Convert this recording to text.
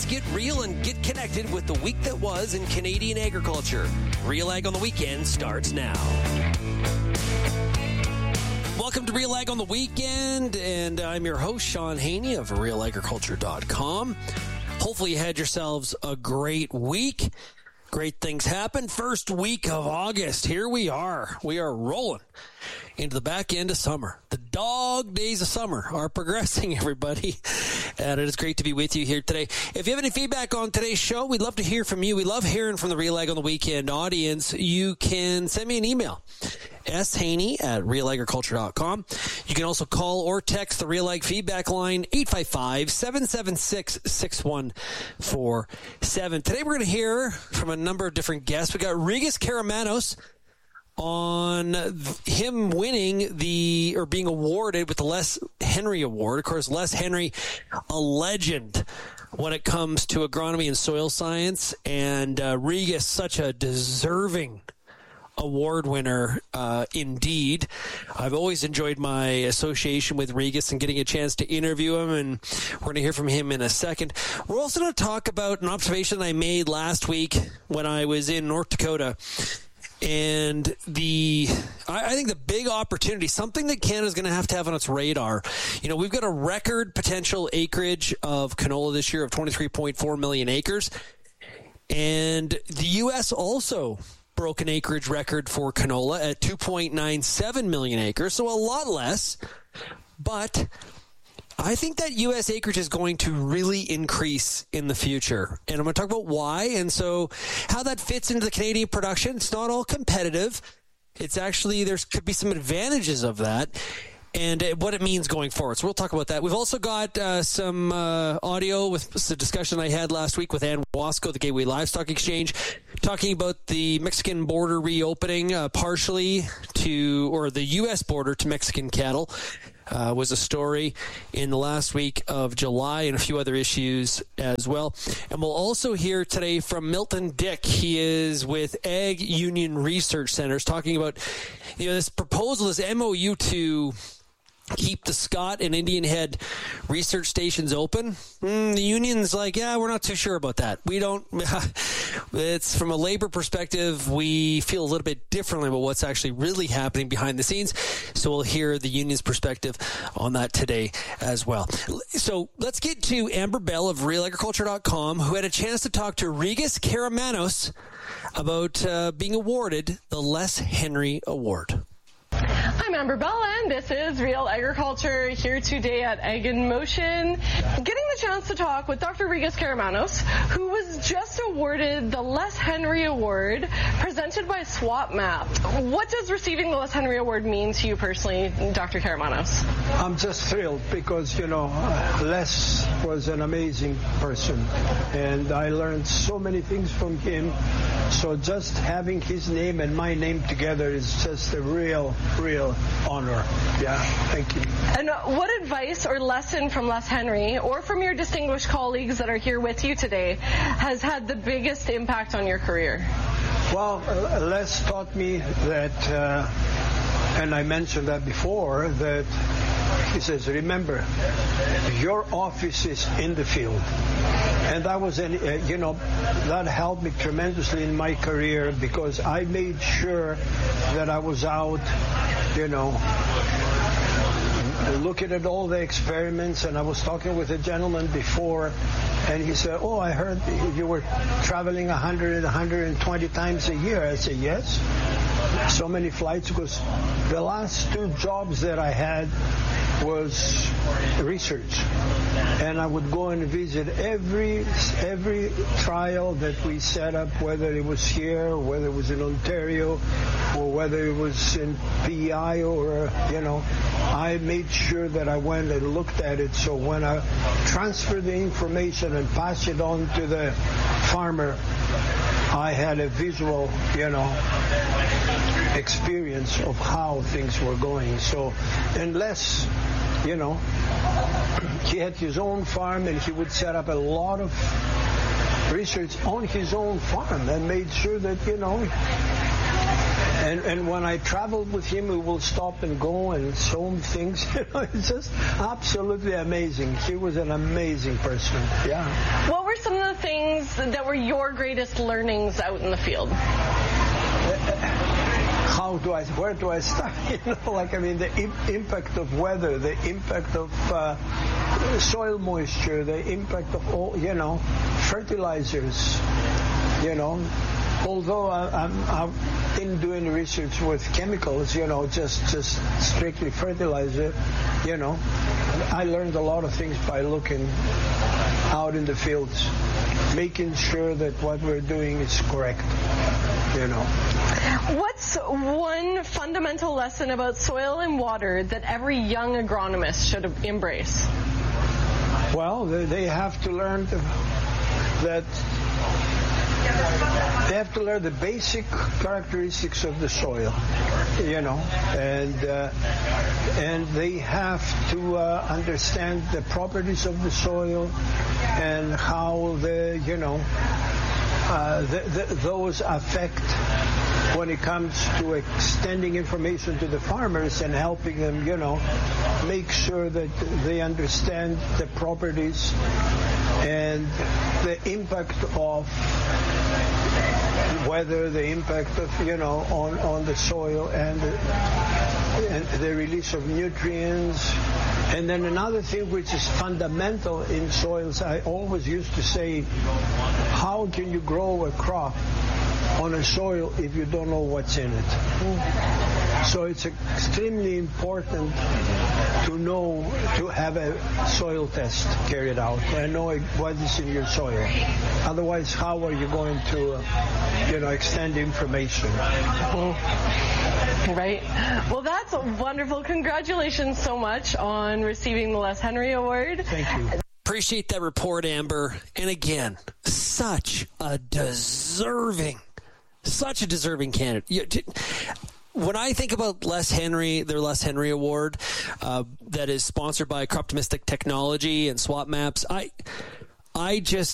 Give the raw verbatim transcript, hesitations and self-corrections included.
get real and get connected with the week that was in Canadian agriculture. Real Ag on the Weekend starts now. Welcome to Real Ag on the Weekend, and I'm your host, Sean Haney of real agriculture dot com. Hopefully you had yourselves a great week. Great things happen. First week of August. Here we are. We are rolling into the back end of summer. The dog days of summer are progressing, everybody. And it is great to be with you here today. If you have any feedback on today's show, we'd love to hear from you. We love hearing from the Real Ag on the Weekend audience. You can send me an email. S. Haney at real agriculture dot com. You can also call or text the Real Ag feedback line, eight five five, seven seven six, six one four seven. Today we're going to hear from a number of different guests. We got Regis Karamanos on him winning the, or being awarded with the Les Henry Award. Of course, Les Henry, a legend when it comes to agronomy and soil science, and uh, Regis, such a deserving award winner, uh, indeed. I've always enjoyed my association with Regis and getting a chance to interview him, and we're going to hear from him in a second. We're also going to talk about an observation I made last week when I was in North Dakota. And the, I, I think the big opportunity, something that Canada's going to have to have on its radar. You know, we've got a record potential acreage of canola this year of twenty-three point four million acres. And the U S also broke an acreage record for canola at two point nine seven million acres, so a lot less. But I think that U S acreage is going to really increase in the future. And I'm going to talk about why, and so how that fits into the Canadian production. It's not all competitive. It's actually, there could be some advantages of that, and what it means going forward. So we'll talk about that. We've also got uh, some uh, audio with the discussion I had last week with Ann Wasco, the Gateway Livestock Exchange, talking about the Mexican border reopening uh, partially to, or the U S border to Mexican cattle. Uh, was a story in the last week of July, and a few other issues as well. And we'll also hear today from Milton Dick. He is with Ag Union Research Centers, talking about, you know, this proposal, this M O U to keep the Scott and Indian Head research stations open. Mm, the union's like, yeah, we're not too sure about that. We don't, it's from a labor perspective, we feel a little bit differently about what's actually really happening behind the scenes. So we'll hear the union's perspective on that today as well. So let's get to Amber Bell of real agriculture dot com, who had a chance to talk to Regis Karamanos about uh, being awarded the Les Henry Award. I'm Amber Bell, and this is Real Agriculture, here today at Ag in Motion, getting the chance to talk with Doctor Regis Karamanos, who was just awarded the Les Henry Award presented by SwapMap. What does receiving the Les Henry Award mean to you personally, Doctor Karamanos? I'm just thrilled because, you know, Les was an amazing person, and I learned so many things from him. So just having his name and my name together is just a real, real honor. Yeah, thank you. And what advice or lesson from Les Henry or from your distinguished colleagues that are here with you today has had the biggest impact on your career? Well, uh, Les taught me that, uh, and I mentioned that before, that he says, remember, your office is in the field. And that was, an, uh, you know, that helped me tremendously in my career because I made sure that I was out, you know, looking at all the experiments. And I was talking with a gentleman before, and he said, oh, I heard you were traveling one hundred, one hundred twenty times a year. I said, yes. So many flights, because the last two jobs that I had was research, and I would go and visit every every trial that we set up, whether it was here, or whether it was in Ontario, or whether it was in P E I, or, you know, I made sure that I went and looked at it, so when I transferred the information and passed it on to the farmer, I had a visual, you know, experience of how things were going. So unless, you know, he had his own farm, and he would set up a lot of research on his own farm and made sure that, you know, And and when I travel with him, we will stop and go and show him things. You know, it's just absolutely amazing. He was an amazing person. Yeah. What were some of the things that were your greatest learnings out in the field? How do I, where do I start? You know, like, I mean, the im- impact of weather, the impact of uh, soil moisture, the impact of all, you know, fertilizers, you know. Although I, I'm, I didn't do any research with chemicals, you know, just, just strictly fertilizer, you know. I learned a lot of things by looking out in the fields, making sure that what we're doing is correct, you know. What's one fundamental lesson about soil and water that every young agronomist should embrace? Well, they, they have to learn to, that they have to learn the basic characteristics of the soil, you know, and uh, and they have to uh, understand the properties of the soil and how the, you know, uh, the, the, those affect when it comes to extending information to the farmers and helping them, you know, make sure that they understand the properties and the impact of weather, the impact of, you know, on, on the soil and the, and the release of nutrients. And then another thing which is fundamental in soils, I always used to say, how can you grow a crop on a soil if you don't know what's in it? So it's extremely important to know, to have a soil test carried out and know what is in your soil. Otherwise, how are you going to, uh, you know, extend information? Right. Well, that's wonderful. Congratulations so much on receiving the Les Henry Award. Thank you. Appreciate that report, Amber. And again, such a deserving, such a deserving candidate. When I think about Les Henry, their Les Henry Award, uh, that is sponsored by Croptomistic Technology and Swap Maps, I, I just